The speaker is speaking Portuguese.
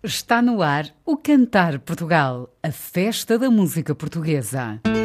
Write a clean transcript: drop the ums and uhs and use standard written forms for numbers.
Está no ar o Cantar Portugal, a festa da música portuguesa.